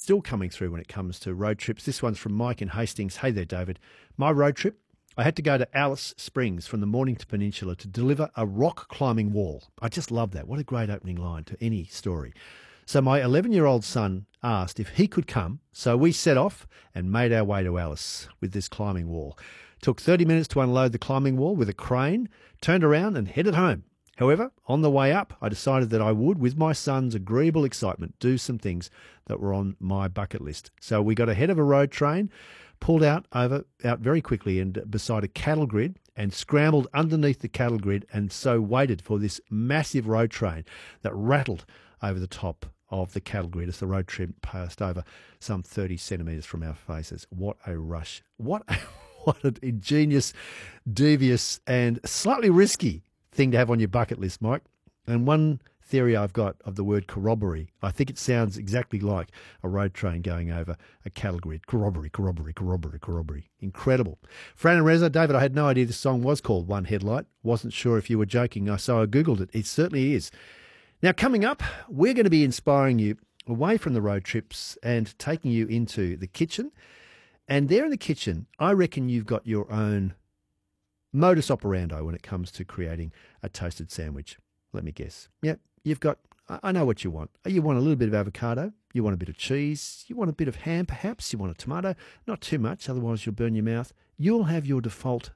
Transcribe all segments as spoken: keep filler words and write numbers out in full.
still coming through when it comes to road trips. This one's from Mike in Hastings. Hey there, David. My road trip, I had to go to Alice Springs from the Mornington Peninsula to deliver a rock climbing wall. I just love that. What a great opening line to any story. So my eleven-year-old son asked if he could come, so we set off and made our way to Alice with this climbing wall. Took thirty minutes to unload the climbing wall with a crane, turned around and headed home. However, on the way up, I decided that I would, with my son's agreeable excitement, do some things that were on my bucket list. So we got ahead of a road train, pulled out over out very quickly and beside a cattle grid and scrambled underneath the cattle grid and so waited for this massive road train that rattled over the top of the cattle grid as the road train passed over some thirty centimetres from our faces. What a rush. What a, what an ingenious, devious and slightly risky thing to have on your bucket list, Mike. And one theory I've got of the word corroboree, I think it sounds exactly like a road train going over a cattle grid. Corroboree, corroboree, corroboree, corroboree. Incredible. Fran and Reza, David, I had no idea this song was called One Headlight. Wasn't sure if you were joking, so I Googled it. It certainly is. Now, coming up, we're going to be inspiring you away from the road trips and taking you into the kitchen. And there in the kitchen, I reckon you've got your own modus operandi when it comes to creating a toasted sandwich. Let me guess. Yep, you've got, I know what you want. You want a little bit of avocado. You want a bit of cheese. You want a bit of ham, perhaps. You want a tomato. Not too much, otherwise you'll burn your mouth. You'll have your default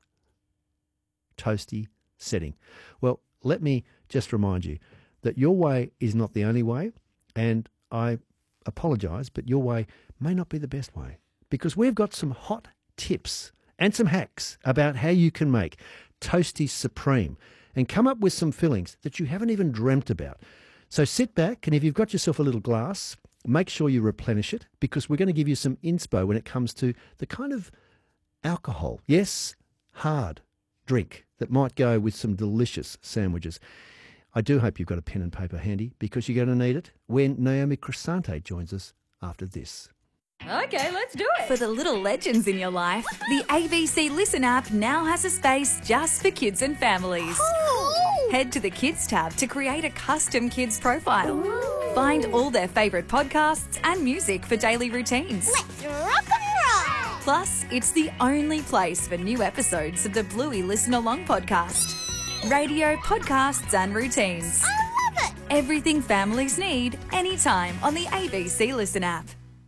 toasty setting. Well, let me just remind you that your way is not the only way, and I apologise, but your way may not be the best way, because we've got some hot tips and some hacks about how you can make Toasties Supreme and come up with some fillings that you haven't even dreamt about. So sit back, and if you've got yourself a little glass, make sure you replenish it, because we're going to give you some inspo when it comes to the kind of alcohol, yes, hard drink that might go with some delicious sandwiches. I do hope you've got a pen and paper handy, because you're going to need it when Naomi Crescente joins us after this. Okay, let's do it. For the little legends in your life, the A B C Listen app now has a space just for kids and families. Ooh. Head to the Kids tab to create a custom kids profile. Ooh. Find all their favourite podcasts and music for daily routines. Let's rock and roll. Plus, it's the only place for new episodes of the Bluey Listen Along podcast. Radio, podcasts and routines. I love it. Everything families need, anytime on the A B C Listen app.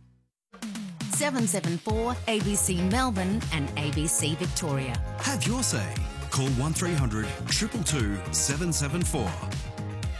seven seven four A B C Melbourne and A B C Victoria. Have your say. Call one three hundred two two two seven seven four.